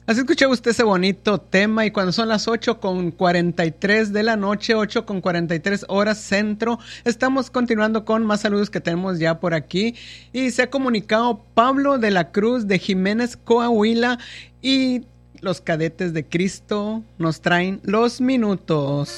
Así escuchó usted ese bonito tema y cuando son las 8:43 de la noche, 8:43 horas centro, estamos continuando con más saludos que tenemos ya por aquí y se ha comunicado Pablo de la Cruz de Jiménez, Coahuila y los cadetes de Cristo nos traen los minutos.